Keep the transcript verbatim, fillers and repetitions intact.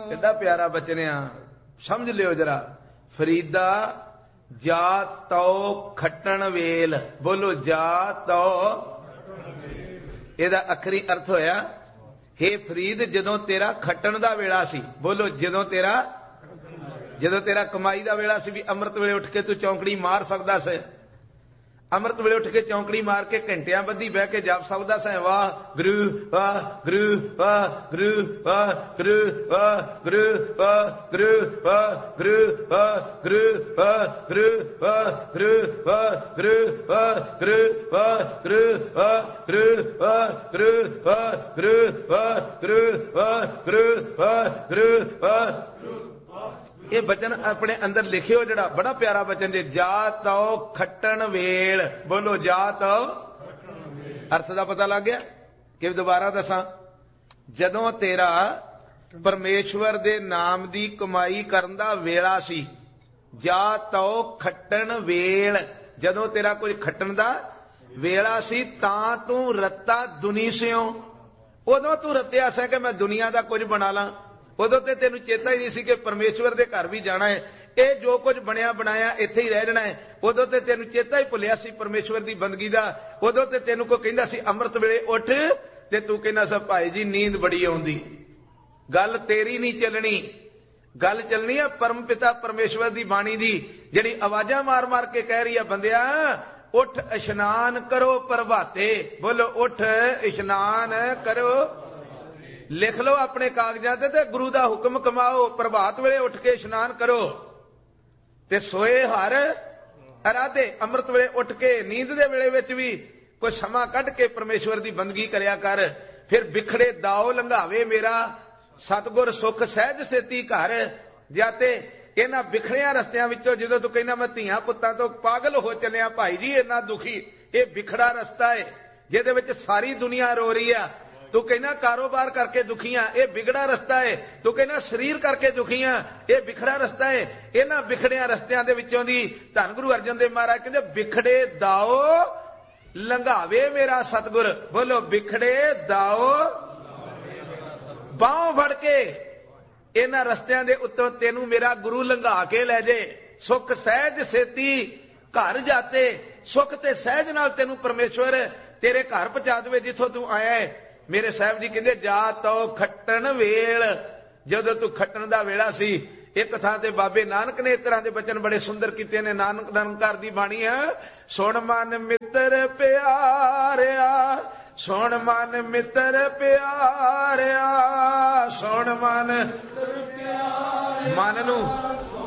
कितना प्यारा बचन आ, समझ लियो जरा। फरीदा जा तो खट्टन वेल, बोलो जा तो, एदा अखरी अर्थ होया हे फरीद जदों तेरा खट्टन दा वेला सी, बोलो जदों तेरा जदों तेरा कमाई दा वेला सी, भी अमृत वेले उठ के तू चौंकड़ी मार सकदा से, अमृत वेले उठ के चौंकड़ी मार के घंटियां बधी बह के जाप सकदा से, वाह गुरु वाह गुरु वाह गुरु वाह गुरु वाह गुरु वाह गुरु वाह गुरु वाह गुरु वाह गुरु वाह गुरु वाह गुरु वाह गुरु वाह गुरु वाह गुरु वाह गुरु वाह गुरु वाह गुरु वाह गुरु वाह गुरु वाह। ये बचन अपने अंदर लिखियो जड़ा बड़ा प्यारा बचन जे, जा तो खट्टन वेल, बोलो जा तो, अर्थ दा पता लग गया कि दोबारा दसा, जदों तेरा परमेश्वर दे नाम दी कमाई करन दा वेला सी, जा तो खट्टन वेल, जदों तेरा कुछ खट्टन दा वेला सी तां तू रत्ता दुनी सिओ, उदों तू रत्या सा कि मैं दुनिया दा कुछ बना ला, उदों ते तेनू चेता ही नहीं सी कि परमेश्वर दे घर भी जाना है, ये जो कुछ बनया बनाया इत्थे ही रह जाना है, उदों ते तेनू चेता ही भुलिया सी परमेश्वर दी बंदगी दा, उदों ते तेनू कोई कहंदा सी अमृत वेले उठ ते तू कहना सा भाई जी नींद बड़ी आउंदी, गल तेरी नहीं चलनी, गल चलनी है परम पिता परमेश्वर दी बाणी दी, जिहड़ी आवाजां मार मार के कह रही है बंदिया उठ इशनान करो प्रभाते, बोलो उठ इशनान करो, लिख लो अपने कागजात ते गुरु दा हुक्म कमाओ, प्रभात वेले उठ के इशनान करो ते सोए हर अराधे, अमृत वेले उठ के नींद दे वेले विच भी कोई समा कढ के परमेश्वर दी बंदगी करया कर, फिर बिखड़े दाओ लंघावे मेरा सतगुर सुख सहज सेती घर जाते। इन्हां बिखड़िया रस्तियां विचों जदों तू कहना मैं धीआं पुत्तां तो पागल हो चलिया भाई जी इन्ना दुखी, ये बिखड़ा रस्ता है जिहदे विच सारी दुनिया रो रही है, तू कहना कारोबार करके दुखियां, ये बिगड़ा रस्ता है, तू कहना शरीर करके दुखियां, ये बिखड़ा रस्ता है। इन्हां बिखड़िया रस्तियां दे विचों दी धन गुरु अर्जन देव महाराज कहंदे बिखड़े दाओ लंघावे मेरा सतगुर, बोलो बिखड़े दाओ बाहों फड़ के इन्हां रस्तियां दे उत्तों तेनू मेरा गुरु लंघा के लै जे, सुख सहज सेती घर जाते, सुख ते सहज नाल तेनू परमेश्वर तेरे घर पहुंचा देवे जिथों तू आया है। मेरे साहब जी कहंदे जा तो खट्टन वेल, जदों तू खट्टन दा वेला सी, एक थां ते बाबे नानक ने इस तरह दे बचन बड़े सुंदर कीते ने, नानक निरंकार दी बाणी है, सुन मन मित्र प्यारिया, सुन मन मित्र प्यारिया, सुन मन मन नू